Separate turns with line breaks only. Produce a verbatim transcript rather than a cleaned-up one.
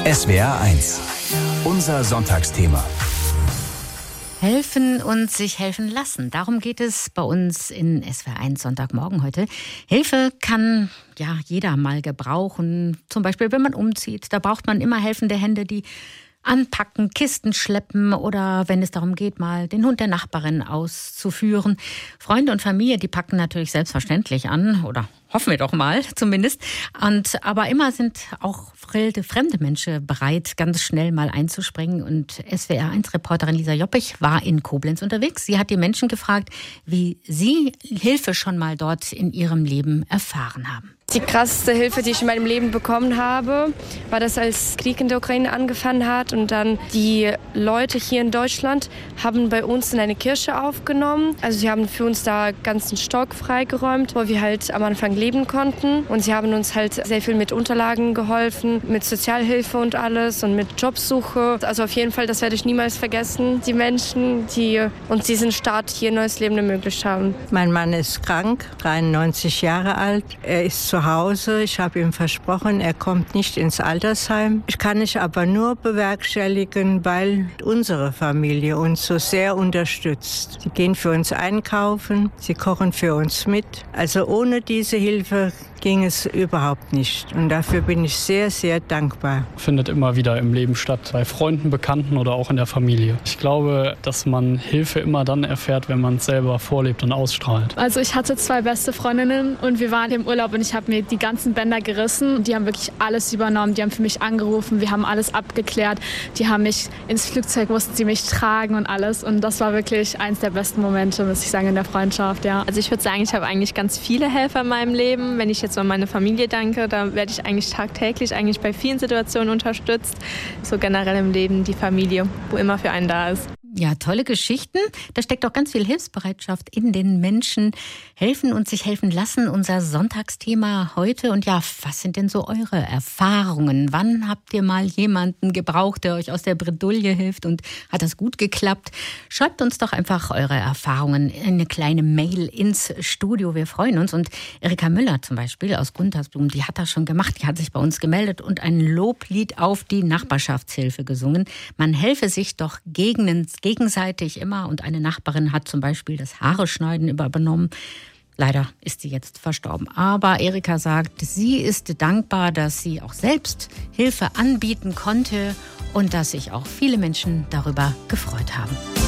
S W R eins. Unser Sonntagsthema.
Helfen und sich helfen lassen. Darum geht es bei uns in S W R eins Sonntagmorgen heute. Hilfe kann ja jeder mal gebrauchen. Zum Beispiel, wenn man umzieht. Da braucht man immer helfende Hände, die anpacken, Kisten schleppen oder wenn es darum geht, mal den Hund der Nachbarin auszuführen. Freunde und Familie, die packen natürlich selbstverständlich an oder hoffen wir doch mal zumindest. Und, aber immer sind auch fremde, fremde Menschen bereit, ganz schnell mal einzuspringen. Und S W R eins Reporterin Lisa Joppich war in Koblenz unterwegs. Sie hat die Menschen gefragt, wie sie Hilfe schon mal dort in ihrem Leben erfahren haben.
Die krasseste Hilfe, die ich in meinem Leben bekommen habe, war das, als Krieg in der Ukraine angefangen hat. Und dann die Leute hier in Deutschland haben bei uns in eine Kirche aufgenommen. Also sie haben für uns da ganzen Stock freigeräumt, wo wir halt am Anfang leben konnten. Und sie haben uns halt sehr viel mit Unterlagen geholfen, mit Sozialhilfe und alles und mit Jobsuche. Also auf jeden Fall, das werde ich niemals vergessen. Die Menschen, die uns diesen Start hier ein neues Leben ermöglicht haben.
Mein Mann ist krank, dreiundneunzig Jahre alt. Er ist zu Hause. Ich habe ihm versprochen, er kommt nicht ins Altersheim. Ich kann es aber nur bewerkstelligen, weil unsere Familie uns so sehr unterstützt. Sie gehen für uns einkaufen, sie kochen für uns mit. Also ohne diese Hilfe ging es überhaupt nicht. Und dafür bin ich sehr, sehr dankbar.
Findet immer wieder im Leben statt, bei Freunden, Bekannten oder auch in der Familie. Ich glaube, dass man Hilfe immer dann erfährt, wenn man es selber vorlebt und ausstrahlt.
Also ich hatte zwei beste Freundinnen und wir waren im Urlaub und ich habe mir die ganzen Bänder gerissen. Die haben wirklich alles übernommen, die haben für mich angerufen, wir haben alles abgeklärt. Die haben mich ins Flugzeug, mussten sie mich tragen und alles. Und das war wirklich eins der besten Momente, muss ich sagen, in der Freundschaft. Ja.
Also ich würde sagen, ich habe eigentlich ganz viele Helfer in meinem Leben. Wenn ich jetzt an meine Familie denke, da werde ich eigentlich tagtäglich eigentlich bei vielen Situationen unterstützt. So generell im Leben die Familie, wo immer für einen da ist.
Ja, tolle Geschichten. Da steckt auch ganz viel Hilfsbereitschaft in den Menschen. Helfen und sich helfen lassen, unser Sonntagsthema heute. Und ja, was sind denn so eure Erfahrungen? Wann habt ihr mal jemanden gebraucht, der euch aus der Bredouille hilft und hat das gut geklappt? Schreibt uns doch einfach eure Erfahrungen in eine kleine Mail ins Studio. Wir freuen uns. Und Erika Müller zum Beispiel aus Guntersblum, die hat das schon gemacht. Die hat sich bei uns gemeldet und ein Loblied auf die Nachbarschaftshilfe gesungen. Man helfe sich doch gegen gegenseitig immer. Und eine Nachbarin hat zum Beispiel das Haareschneiden übernommen. Leider ist sie jetzt verstorben. Aber Erika sagt, sie ist dankbar, dass sie auch selbst Hilfe anbieten konnte und dass sich auch viele Menschen darüber gefreut haben.